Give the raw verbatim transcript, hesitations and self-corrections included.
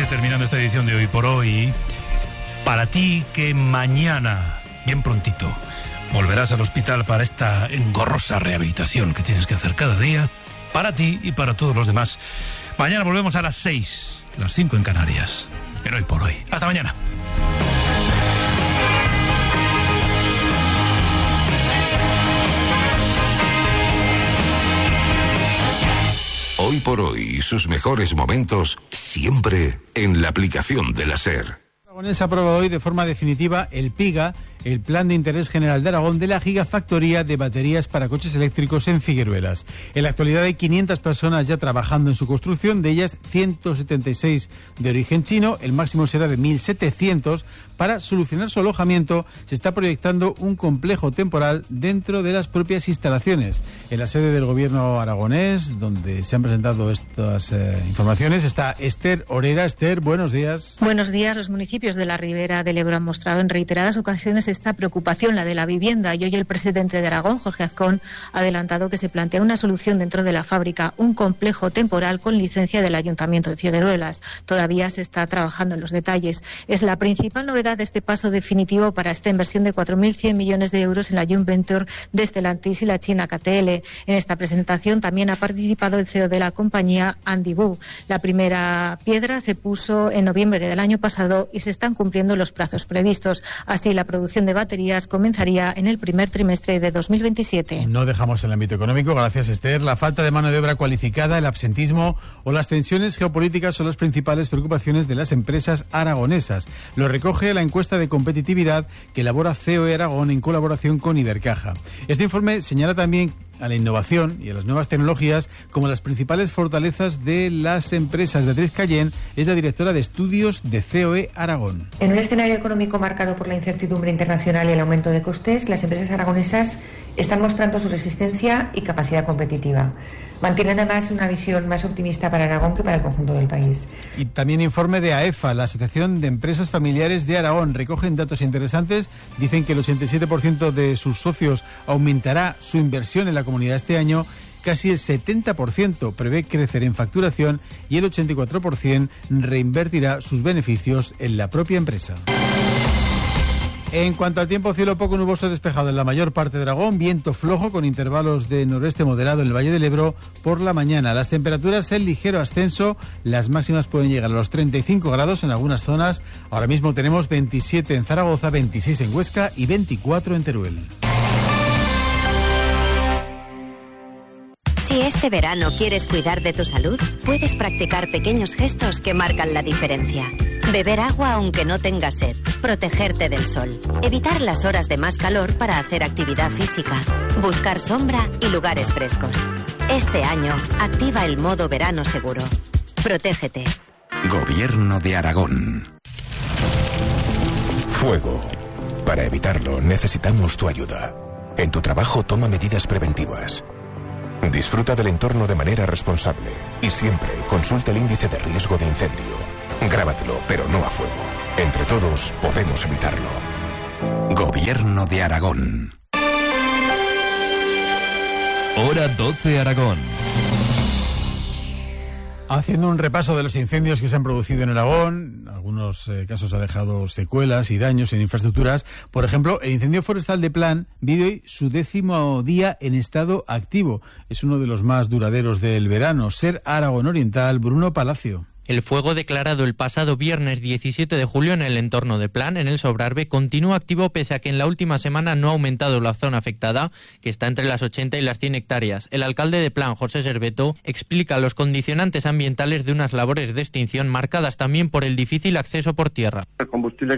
terminando esta edición de Hoy por Hoy. Para ti que mañana, bien prontito, volverás al hospital para esta engorrosa rehabilitación que tienes que hacer cada día, para ti y para todos los demás. Mañana volvemos a las seis, las cinco en Canarias, en Hoy por Hoy. Hasta mañana. Hoy por Hoy, sus mejores momentos, siempre en la aplicación de la SER. Aragonés aprueba hoy de forma definitiva el PIGA, el Plan de Interés General de Aragón, de la gigafactoría de baterías para coches eléctricos en Figueruelas. En la actualidad hay quinientas personas ya trabajando en su construcción, de ellas ciento setenta y seis de origen chino, el máximo será de mil setecientos. Para solucionar su alojamiento se está proyectando un complejo temporal dentro de las propias instalaciones. En la sede del gobierno aragonés, donde se han presentado estas eh, informaciones, está Esther Orera. Esther, buenos días. Buenos días. Los municipios de la Ribera del Ebro han mostrado en reiteradas ocasiones esta preocupación, la de la vivienda, y hoy el presidente de Aragón, Jorge Azcón, ha adelantado que se plantea una solución dentro de la fábrica, un complejo temporal con licencia del Ayuntamiento de Figueruelas. Todavía se está trabajando en los detalles. Es la principal novedad de este paso definitivo para esta inversión de cuatro mil cien millones de euros en la joint venture de Stellantis y la china K T L. En esta presentación también ha participado el C E O de la compañía, Andy Wu. La primera piedra se puso en noviembre del año pasado y se están cumpliendo los plazos previstos. Así, la producción de baterías comenzaría en el primer trimestre de dos mil veintisiete. No dejamos el ámbito económico, gracias Esther. La falta de mano de obra cualificada, el absentismo o las tensiones geopolíticas son las principales preocupaciones de las empresas aragonesas. Lo recoge la encuesta de competitividad que elabora C O E Aragón en colaboración con Ibercaja. Este informe señala también a la innovación y a las nuevas tecnologías como las principales fortalezas de las empresas. Beatriz Cayén es la directora de estudios de C O E Aragón. En un escenario económico marcado por la incertidumbre internacional y el aumento de costes, las empresas aragonesas están mostrando su resistencia y capacidad competitiva. Mantienen además una visión más optimista para Aragón que para el conjunto del país. Y también informe de AEFA, la Asociación de Empresas Familiares de Aragón. Recogen datos interesantes. Dicen que el ochenta y siete por ciento de sus socios aumentará su inversión en la comunidad este año. Casi el setenta por ciento prevé crecer en facturación y el ochenta y cuatro por ciento reinvertirá sus beneficios en la propia empresa. En cuanto al tiempo, cielo poco nuboso despejado en la mayor parte de Aragón, viento flojo con intervalos de noroeste moderado en el Valle del Ebro por la mañana. Las temperaturas en ligero ascenso, las máximas pueden llegar a los treinta y cinco grados en algunas zonas. Ahora mismo tenemos veintisiete en Zaragoza, veintiséis en Huesca y veinticuatro en Teruel. Si este verano quieres cuidar de tu salud, puedes practicar pequeños gestos que marcan la diferencia. Beber agua aunque no tengas sed, protegerte del sol, evitar las horas de más calor para hacer actividad física, buscar sombra y lugares frescos. Este año, activa el modo verano seguro. Protégete. Gobierno de Aragón. Fuego. Para evitarlo, necesitamos tu ayuda. En tu trabajo, toma medidas preventivas. Disfruta del entorno de manera responsable y siempre consulta el índice de riesgo de incendio. Grábatelo, pero no a fuego. Entre todos podemos evitarlo. Gobierno de Aragón. Hora doce Aragón. Haciendo un repaso de los incendios que se han producido en Aragón, algunos eh, casos ha dejado secuelas y daños en infraestructuras. Por ejemplo, el incendio forestal de Plan vive hoy su décimo día en estado activo. Es uno de los más duraderos del verano. SER Aragón Oriental, Bruno Palacio. El fuego declarado el pasado viernes diecisiete de julio en el entorno de Plan, en el Sobrarbe, continúa activo pese a que en la última semana no ha aumentado la zona afectada, que está entre las ochenta y las cien hectáreas. El alcalde de Plan, José Serveto, explica los condicionantes ambientales de unas labores de extinción marcadas también por el difícil acceso por tierra. El combustible